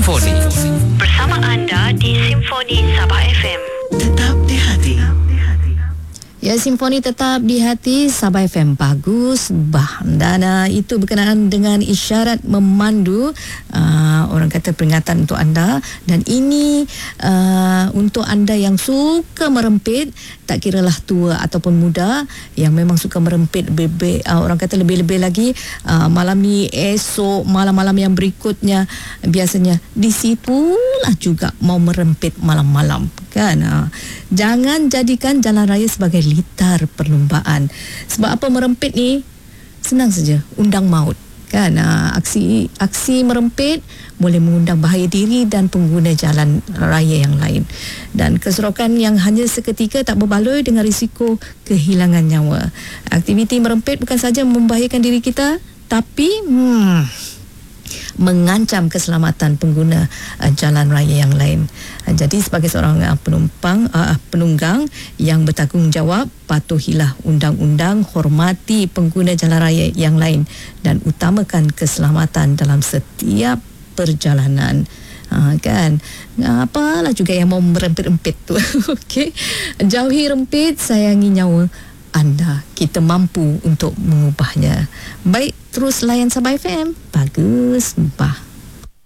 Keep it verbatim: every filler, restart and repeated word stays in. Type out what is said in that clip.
Simfoni. Bersama anda di Simfoni Sabah F M. Tetap di hati. Ya, Simfoni tetap di hati Sabah F M. Bagus, bah. Dan uh, itu berkenaan dengan isyarat memandu, uh, orang kata peringatan untuk anda. Dan ini uh, untuk anda yang suka merempit, tak kiralah tua ataupun muda, yang memang suka merempit lebih, uh, orang kata lebih-lebih lagi, uh, malam ni, esok, malam-malam yang berikutnya, biasanya di situlah juga mau merempit malam-malam. Kan, ha. Jangan jadikan jalan raya sebagai litar perlumbaan. Sebab apa merempit ni? Senang saja, undang maut. Kan, ha. aksi aksi merempit boleh mengundang bahaya diri dan pengguna jalan raya yang lain. Dan keserokan yang hanya seketika tak berbaloi dengan risiko kehilangan nyawa. Aktiviti merempit bukan saja membahayakan diri kita, tapi hmm, mengancam keselamatan pengguna uh, jalan raya yang lain. Uh, jadi sebagai seorang uh, penumpang uh, penunggang yang bertanggungjawab, patuhilah undang-undang, hormati pengguna jalan raya yang lain dan utamakan keselamatan dalam setiap perjalanan. Ha, kan, apalah juga yang mau merempit-rempit tu. Okey, jauhi rempit, sayangi nyawa anda. Kita mampu untuk mengubahnya. Baik, terus layan Sabah F M. Bagus, bah.